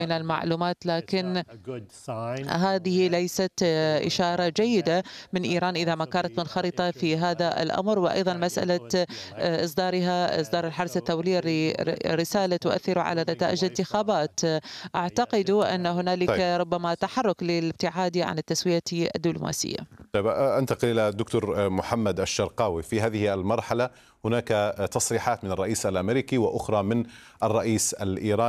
من المعلومات، لكن هذه ليست إشارة جيدة من إيران إذا ما كانت منخرطة في هذا الأمر. وأيضا مسألة إصدار الحرس الثوري رسالة تؤثر على نتائج الانتخابات. أعتقد أن هنالك طيب. ربما تحرك للابتعاد عن التسوية الدبلوماسية. طيب، أنتقل إلى الدكتور محمد الشرقاوي. في هذه المرحلة هناك تصريحات من الرئيس الأمريكي وأخرى من الرئيس الإيراني